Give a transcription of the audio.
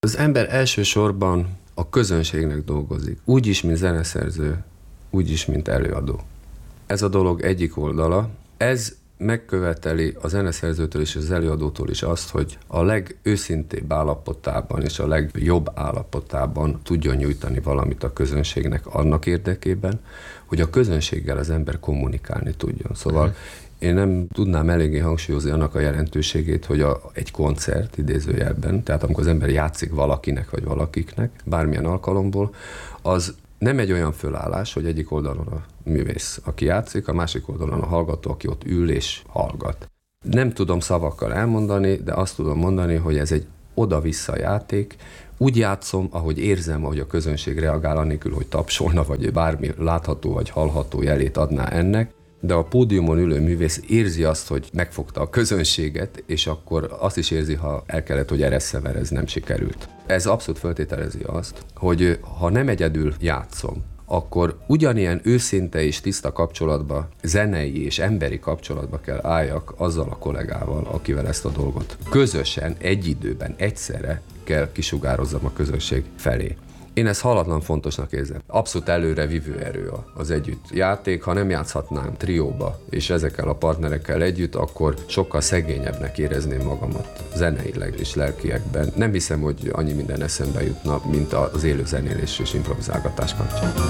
Az ember elsősorban a közönségnek dolgozik, úgyis, mint zeneszerző, úgyis, mint előadó. Ez a dolog egyik oldala. Ez megköveteli a zeneszerzőtől és az előadótól is azt, hogy a legőszintébb állapotában és a legjobb állapotában tudjon nyújtani valamit a közönségnek annak érdekében, hogy a közönséggel az ember kommunikálni tudjon. Szóval én nem tudnám eléggé hangsúlyozni annak a jelentőségét, hogy egy koncert idézőjelben, tehát amikor az ember játszik valakinek vagy valakiknek, bármilyen alkalomból, az nem egy olyan fölállás, hogy egyik oldalon a művész, aki játszik, a másik oldalon a hallgató, aki ott ül és hallgat. Nem tudom szavakkal elmondani, de azt tudom mondani, hogy ez egy oda-vissza játék. Úgy játszom, ahogy érzem, ahogy a közönség reagál, anélkül, hogy tapsolna, vagy bármi látható vagy hallható jelét adná ennek. De a pódiumon ülő művész érzi azt, hogy megfogta a közönséget, és akkor azt is érzi, ha el kellett, hogy eressze, mert ez nem sikerült. Ez abszolút feltételezi azt, hogy ha nem egyedül játszom, akkor ugyanilyen őszinte és tiszta kapcsolatba, zenei és emberi kapcsolatba kell álljak azzal a kollégával, akivel ezt a dolgot közösen, egy időben, egyszerre kell kisugározzam a közönség felé. Én ezt halatlan fontosnak érzem. Abszolút előre vívő erő az együtt játék. Ha nem játszhatnám trióba és ezekkel a partnerekkel együtt, akkor sokkal szegényebbnek érezném magamat zeneileg és lelkiekben. Nem hiszem, hogy annyi minden eszembe jutna, mint az élő zenélés és improvizálgatás kapcsán.